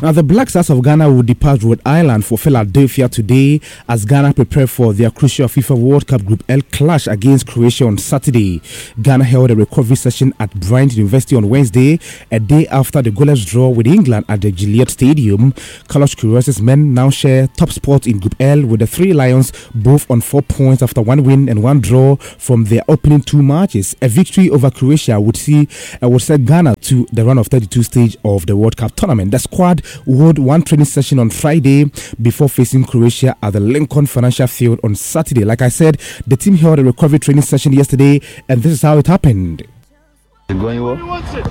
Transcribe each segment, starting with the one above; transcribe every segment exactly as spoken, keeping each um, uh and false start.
Now, the Black Stars of Ghana will depart Rhode Island for Philadelphia today as Ghana prepare for their crucial FIFA World Cup Group L clash against Croatia on Saturday. Ghana held a recovery session at Bryant University on Wednesday, a day after the goalless draw with England at the Gillette Stadium. Carlos Queiroz' men now share top spot in Group L with the Three Lions both on four points after one win and one draw from their opening two matches. A victory over Croatia would see uh, would set Ghana to the round of thirty-two stage of the World Cup tournament. The squad will hold one training session on Friday before facing Croatia at the Lincoln Financial Field on Saturday. Like I said, the team held a recovery training session yesterday, and this is how it happened. Is it going well?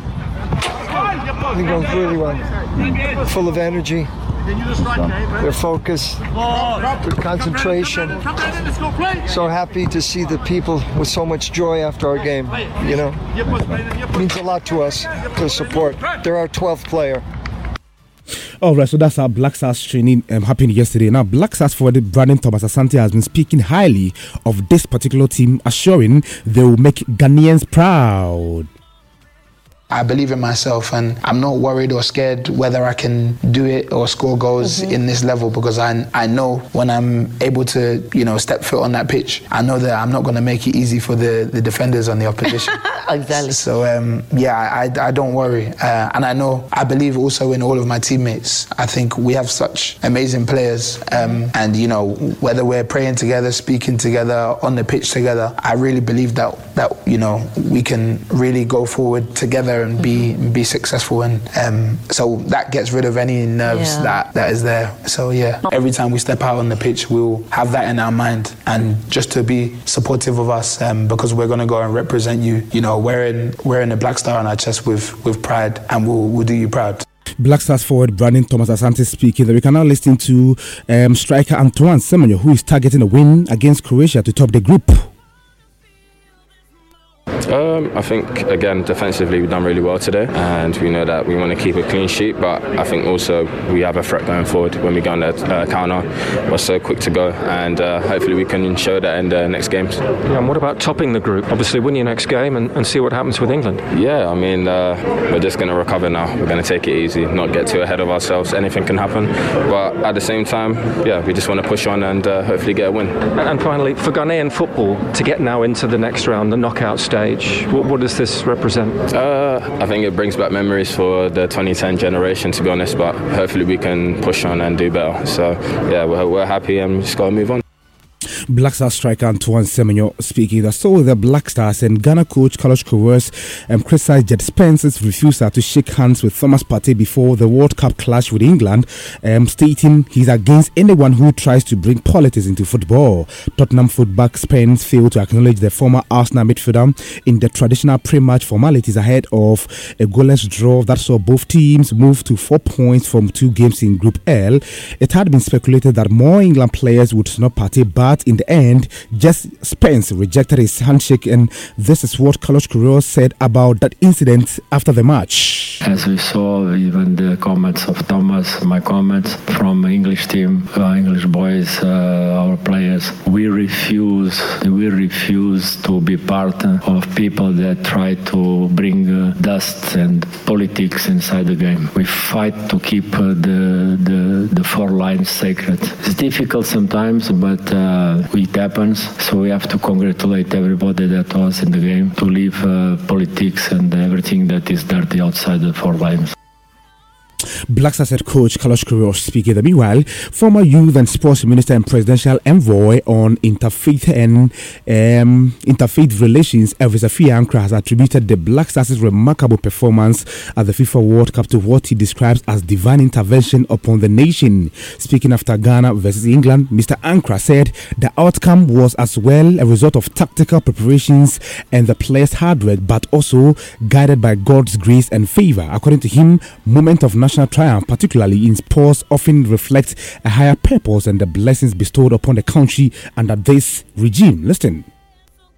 I think it goes really well. Full of energy. Their focus, their concentration. So happy to see the people with so much joy after our game. You know, it means a lot to us to support. They're our twelfth player. All right, so that's how Black Stars training um, happened yesterday. Now, Black Stars forward Brandon Thomas Asante has been speaking highly of this particular team, assuring they will make Ghanaians proud. I believe in myself and I'm not worried or scared whether I can do it or score goals mm-hmm. in this level, because I I know when I'm able to, you know, step foot on that pitch, I know that I'm not going to make it easy for the, the defenders on the opposition. Exactly. So, um, yeah, I, I don't worry. Uh, and I know, I believe also in all of my teammates. I think we have such amazing players. Um, and, you know, whether we're praying together, speaking together, on the pitch together, I really believe that, that you know, we can really go forward together and be be successful, and um, so that gets rid of any nerves yeah. that, that is there. So yeah, every time we step out on the pitch, we'll have that in our mind, and just to be supportive of us, um, because we're going to go and represent you, you know, wearing wearing a black star on our chest with with pride, and we'll we'll do you proud. Black Stars forward Brandon Thomas Asante speaking. We can now listen to um, striker Antoine Semenyo, who is targeting a win against Croatia to top the group. Um, I think, again, defensively we've done really well today, and we know that we want to keep a clean sheet, but I think also we have a threat going forward when we go on the uh, counter. We're so quick to go, and uh, hopefully we can show that in the next games. Yeah, and what about topping the group? Obviously win your next game and, and see what happens with England. Yeah, I mean, uh, we're just going to recover now. We're going to take it easy, not get too ahead of ourselves. Anything can happen, but at the same time, yeah, we just want to push on and uh, hopefully get a win. And, and finally, for Ghanaian football to get now into the next round, the knockout stage, What, what does this represent? Uh, I think it brings back memories for the twenty ten generation, to be honest, but hopefully we can push on and do better. So, yeah, we're, we're happy and we just got to move on. Black Stars striker Antoine Semenyo speaking. That's all the Black Stars, and Ghana coach Carlos Queiroz um, criticized Jed Spence's refusal to shake hands with Thomas Partey before the World Cup clash with England, um, stating he's against anyone who tries to bring politics into football. Tottenham fullback Spence failed to acknowledge the former Arsenal midfielder in the traditional pre-match formalities ahead of a goalless draw that saw both teams move to four points from two games in Group L. It had been speculated that more England players would snub Partey, but in the end, just Spence rejected his handshake, and this is what Carlos Queiroz said about that incident after the match. As we saw, even the comments of Thomas, my comments from English team, uh, English boys, uh, our players, we refuse, we refuse to be part of people that try to bring uh, dust and politics inside the game. We fight to keep uh, the, the the four lines sacred. It's difficult sometimes, but uh, it happens. So we have to congratulate everybody that was in the game to leave uh, politics and everything that is dirty outside the four lines. Black Stars head coach Carlos Queiroz speaking. Meanwhile, former youth and sports minister and presidential envoy on interfaith and um, interfaith relations, Elvis Afiankra, has attributed the Black Stars' remarkable performance at the FIFA World Cup to what he describes as divine intervention upon the nation. Speaking after Ghana versus England, Mister Ankra said the outcome was as well a result of tactical preparations and the players' hard work, but also guided by God's grace and favor. According to him, moment of national triumph, particularly in sports, often reflects a higher purpose and the blessings bestowed upon the country under this regime. Listen.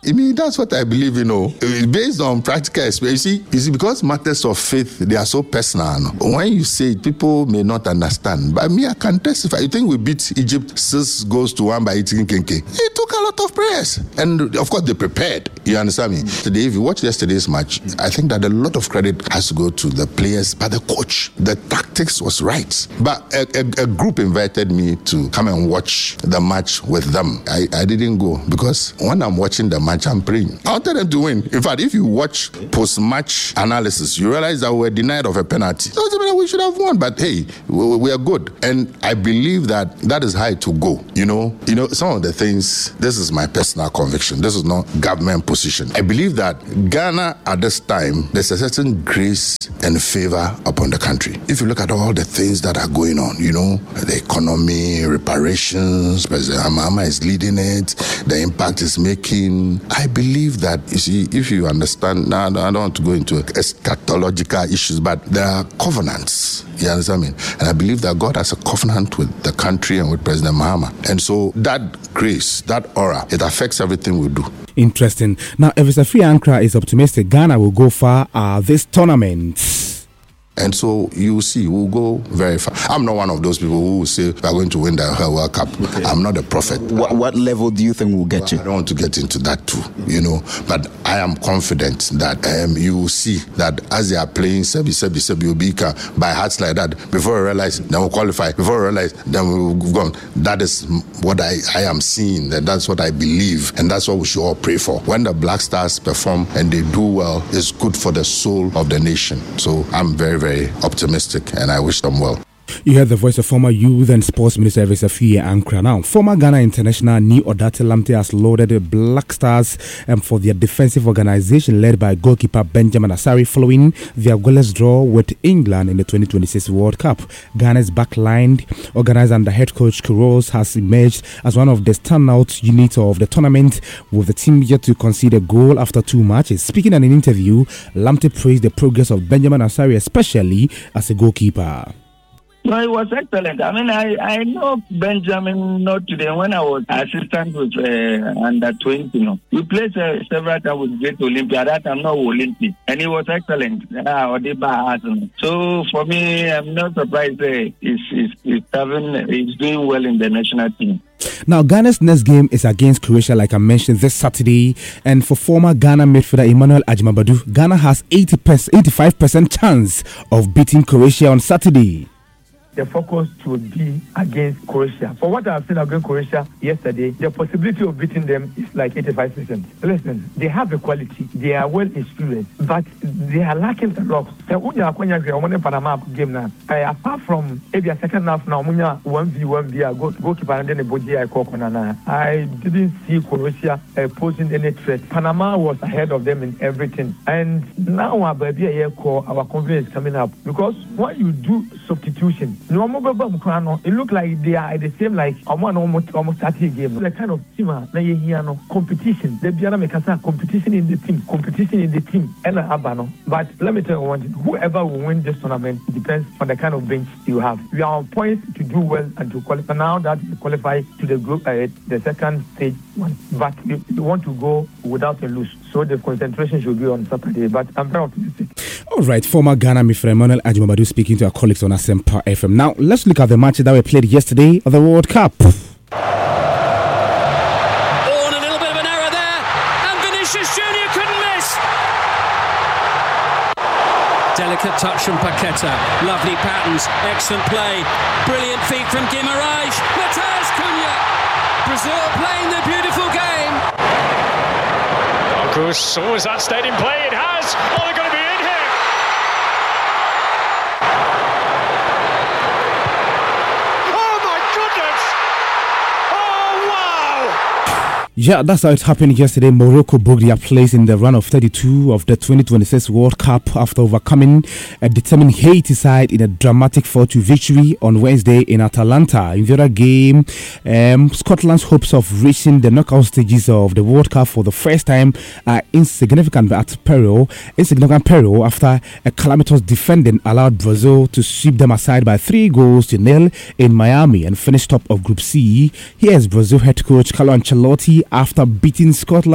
I mean, that's what I believe, you know, based on practical experience. You see, you see, because matters of faith, they are so personal. No? When you say it, people may not understand. But me, I can testify. You think we beat Egypt six goals to one by eating Kenke? It took a lot of prayers. And of course, they prepared. You understand me? Today, if you watch yesterday's match, I think that a lot of credit has to go to the players, but the coach. The tactics was right. But a, a, a group invited me to come and watch the match with them. I, I didn't go because when I'm watching the match, I'm praying. I wanted them to win. In fact, if you watch post-match analysis, you realize that we were denied of a penalty. So we should have won, but hey, we, we are good. And I believe that that is how to go. You know, you know, some of the things, this is my personal conviction. This is not government position. I believe that Ghana at this time, there's a certain grace and favor upon the country. If you look at all the things that are going on, you know, the economy, reparations, President Mahama is leading it, the impact is making. I believe that, you see, if you understand, now I don't want to go into eschatological issues, but there are covenants. You understand me? And I believe that God has a covenant with the country and with President Mahama. And so that grace, that aura, it affects everything we do. Interesting. Now, Evisafri Ankra is optimistic Ghana will go far uh, this tournament. And so you see, we'll go very far. I'm not one of those people who will say we're going to win the World Cup. Okay. I'm not a prophet. What, what level do you think we'll get well, to? I don't want to get into that too, you know. But I am confident that um, you will see that as they are playing Sebi, Sebi, Sebi, Obika by hearts like that, before I realize, then we'll qualify. Before I realize, then we'll go on. That is what I, I am seeing, and that's what I believe, and that's what we should all pray for. When the Black Stars perform and they do well, it's good for the soul of the nation. So I'm very, very optimistic, and I wish them well. You heard the voice of former Youth and Sports Minister Evisafri Ankra. Now, former Ghana international Ni Odate Lamte has loaded the Black Stars um, for their defensive organization led by goalkeeper Benjamin Asari following their goalless draw with England in the twenty twenty-six World Cup. Ghana's backline, organized under head coach Kuros, has emerged as one of the standout units of the tournament, with the team yet to concede a goal after two matches. Speaking in an interview, Lamte praised the progress of Benjamin Asari, especially as a goalkeeper. No, it was excellent. I mean, I, I know Benjamin not today. When I was assistant with uh, under twenty, you know, we played uh, several times with Great Olympia. That I'm not Olympic, and he was excellent. Uh, so for me, I'm not surprised. Uh, he's, he's, he's, having, he's doing well in the national team. Now, Ghana's next game is against Croatia, like I mentioned, this Saturday. And for former Ghana midfielder Emmanuel Ajimabadu, Ghana has eighty percent, eighty-five percent chance of beating Croatia on Saturday. The focus should be against Croatia. For what I've seen against Croatia yesterday, the possibility of beating them is like eighty-five percent. Listen, they have the quality, they are well experienced, but they are lacking the locks. Panama game now. Apart from maybe a second half now, one v one v goalkeeper and then a body I didn't see Croatia uh, posing any threat. Panama was ahead of them in everything, and now our baby our confidence is coming up because when you do substitution. It look like they are the same like almost almost starting game. The kind of team no competition. The Biana Mekasa competition in the team, competition in the team. And Abano. But let me tell you one thing: whoever will win this tournament depends on the kind of bench you have. We are on points to do well and to qualify. Now that we qualify to the group, uh, the second stage one. But we, we want to go without a lose. So the concentration should be on Saturday. But I'm very optimistic. All right, former Ghana midfielder Emmanuel Ajimabadu speaking to our colleagues on Asempa F M. Now, let's look at the matches that were played yesterday of the World Cup. Oh, and a little bit of an error there, and Vinicius Junior couldn't miss. Delicate touch from Paqueta, lovely patterns, excellent play, brilliant feet from Guimarães, Matheus Cunha. Brazil playing the beautiful game. Cruz, oh, has that stayed in play? It has. Oh, they're going to be in here. Oh my goodness! Oh wow! Yeah, that's how it happened yesterday. Morocco broke their place in the run of thirty-two of the twenty twenty-six World Cup after overcoming a determined Haiti side in a dramatic four two victory on Wednesday in Atalanta. In the other game, um, Scotland's hopes of reaching the knockout stages of the World Cup for the first time are insignificant at peril, insignificant peril after a calamitous defending allowed Brazil to sweep them aside by three goals to nil in Miami and finish top of Group C. Here's Brazil head coach Carlo Ancelotti after beating Scotland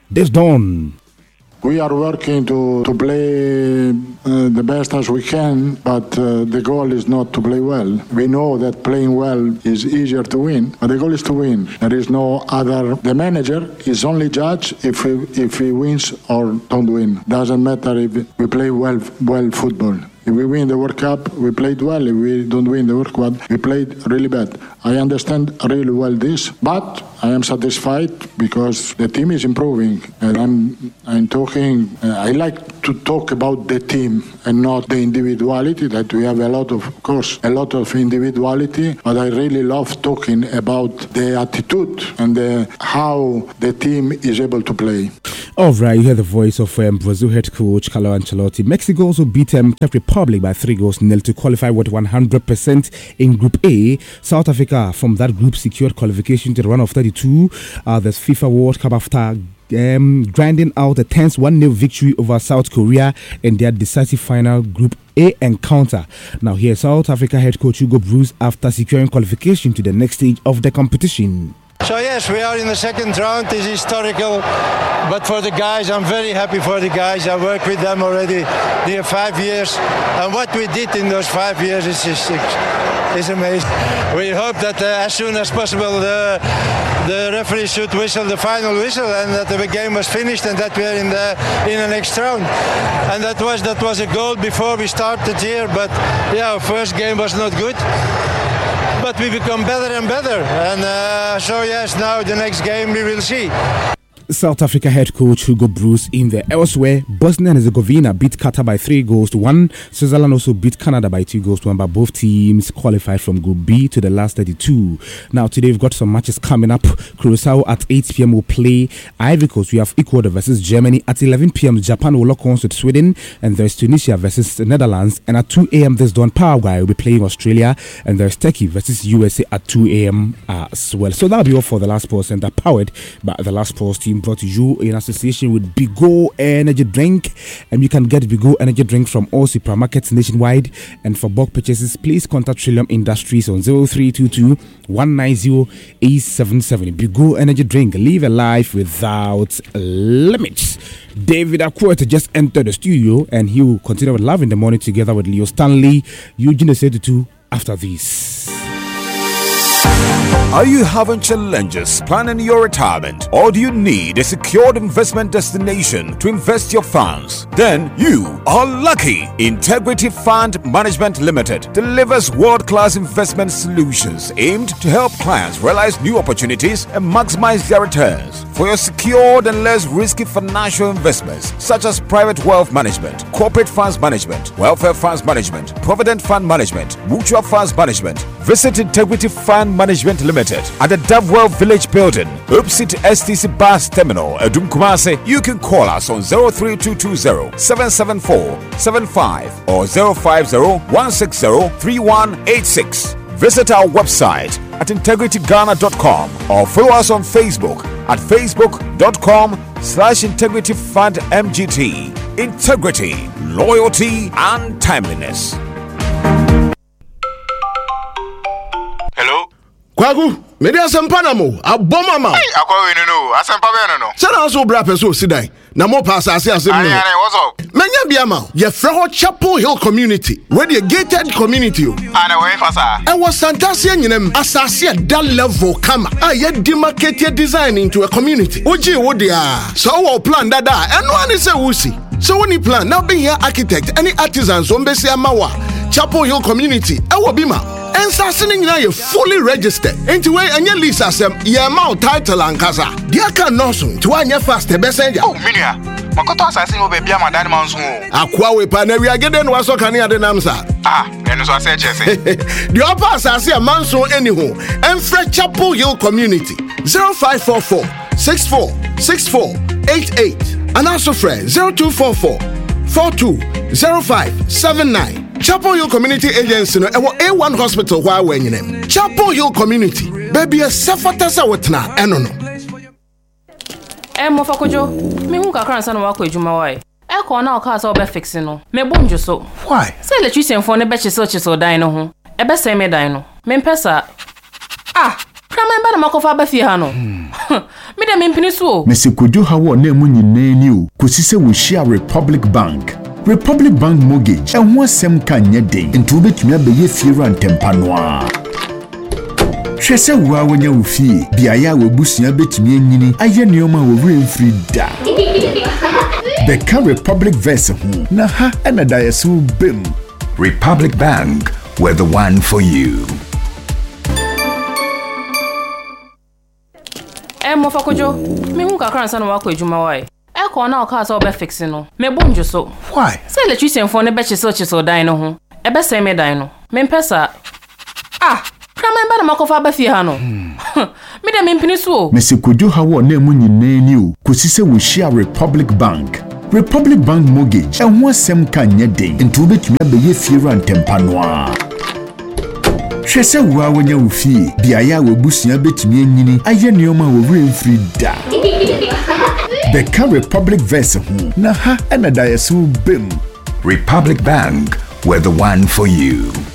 This done. We are working to, to play uh, the best as we can, but uh, the goal is not to play well. We know that playing well is easier to win, but the goal is to win. There is no other. The manager is only judge if he, if he wins or don't win. Doesn't matter if we play well well football. If we win the World Cup, we played well. If we don't win the World Cup, we played really bad. I understand really well this, but I am satisfied because the team is improving. And I'm I'm talking, uh, I like to talk about the team and not the individuality, that we have a lot of, of course, a lot of individuality, but I really love talking about the attitude and the, how the team is able to play. All right, you hear the voice of um, Brazil head coach Carlo Ancelotti. Mexico also beat um, Czech Republic by three goals nil to qualify with one hundred percent in Group A. South Africa from that group secured qualification to the round of thirty-two. Uh, the FIFA World Cup after um, grinding out a tense one nil victory over South Korea in their decisive final Group A encounter. Now here's South Africa head coach Hugo Broos after securing qualification to the next stage of the competition. So yes, we are in the second round. It's historical, but for the guys, I'm very happy for the guys. I worked with them already near five years, and what we did in those five years is just is amazing. We hope that uh, as soon as possible the the referee should whistle the final whistle, and that the game was finished, and that we're in the in the next round. And that was that was a goal before we started here. But yeah, our first game was not good. But we become better and better, and uh, so yes, now the next game we will see. South Africa head coach Hugo Broos in there. Elsewhere, Bosnia and Herzegovina beat Qatar by three goals to one. Switzerland also beat Canada by two goals to one, but both teams qualified from Group B to the last thirty-two. Now, today we've got some matches coming up. Curacao at eight p.m. will play Ivory Coast. We have Ecuador versus Germany. At eleven p.m. Japan will lock horns with Sweden, and there's Tunisia versus the Netherlands. And at two a.m. this dawn, Paraguay will be playing Australia, and there's Turkey versus U S A at two a.m. as well. So that'll be all for the Last Sports Center, powered by the Last Sports team, brought to you in association with Bigo Energy Drink. And you can get Bigo Energy Drink from all supermarkets nationwide. And for bulk purchases, please contact Trillium Industries on zero three two two, one nine zero, eight seven seven. Bigo Energy Drink, live a life without limits. David Akwete just entered the studio, and he will continue with Love in the Morning together with Leo Stanley, Eugene Setutu after this. Are you having challenges planning your retirement, or do you need a secured investment destination to invest your funds? Then you are lucky. Integrity Fund Management Limited delivers world-class investment solutions aimed to help clients realize new opportunities and maximize their returns. For your secured and less risky financial investments, such as private wealth management, corporate funds management, welfare funds management, provident fund management, mutual funds management, visit Integrity Fund Management Limited at the Davewell Village Building, opposite S T C Bus Terminal, Adum Kumasi. You can call us on zero three two two zero, seven seven four, seven five or zero five zero, one six zero, three one eight six. Visit our website at integrity ghana dot com or follow us on Facebook at facebook.com slash integrity fund mgt. Integrity, loyalty, and timeliness. Hello? Kwagu, mede asempa na mo, aboma ma. Hey, akwa we no no, asempa be no no. Se na so bra peso sidai. Na mo pass ase ase no. Aye, aye, what's up? Menya bia ma. Ye freho Chapel Hill community, where the gated community. Ana we fasa. E was Santasia nyinem asase that level kama. Ah, ye demarcated design into a community. Oji wo dia. So wo plan dada, eno ani se wusi. So when you plan, now be here architect, any artisans on besi amawa. Chapel Hill community, e wo bima. And Sassing you fully registered. Into way and your lease as ye amount title and casa. Dear can no soon to one year fast the messenger. Oh, Minia, Makoto assassin will be my dad man's home. Aqua Paneria again was so can you the Namsa? Ah, and so I said, Jesse. The upper assassin manso anyhow and Fred Chapel Hill community zero five four four, six four, six four, eight eight. And also Fred zero two four four, four two, zero five seven nine. Chapel Hill Community Agency no ewo A one Hospital wa wenyinem. Chapel Hill Community baby a safatasa wetna eno no. Eh mo fakojo me hu kakran sa no wakọ adwuma wai. E ko na o ka sa obe fix no. Me bonjo so. Why? Say electrician for ne be chese chese dan no ho. E be say me dan no. Me mpesa. Ah, krama mba na makofa ba fie ha no. Me dem impini so. Me se kojo hawo na emu nyina ni o. Kosi se wo share Republic Bank. Republic Bank mortgage. E ho asem kan nye den. Nti obetumi abeye fiera ntempa no a. Hwese wo a wonya wo fie. Biaya a wobusua betumi anyini. Aye neoma wo remfri da. Beka Republic Verse ho. Na ha ena da yeso bem. Republic Bank, we're the one for you. Eh mo fakojo. Me hu kakran sa no wako ejuma wai. E ko na o ka sa o be fix no. Me bonjo so. Why? Say electrician for ne be chese chese dan no ho. E be say me dan no. Me mpesa. Ah, krama ba na makofa ba fie ha no. Me dem impini so. Me se kojo hawo na emu nyina ni o. Kosi se wo share Republic Bank. Republic Bank mortgage. E ho asem kan nye den. Nti obetumi abeye fiera ntempa no a. Hwese wo a wonya wo fie. Biaya a wobusua betumi anyini. Aye neoma wo remfri da. Beka Republic Verse ho. Na ha ena da yeso bem. Republic Bank, we're the one for you.